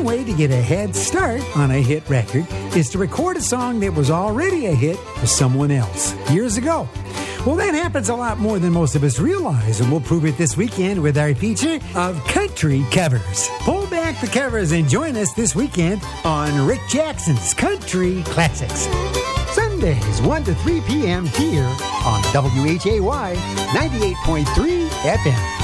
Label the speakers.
Speaker 1: One way to get a head start on a hit record is to record a song that was already a hit for someone else years ago. Well, that happens a lot more than most of us realize, and we'll prove it this weekend with our feature of country covers. Pull back the covers and join us this weekend on Rick Jackson's Country Classics. Sundays, 1 to 3 p.m. here on WHAY 98.3 FM.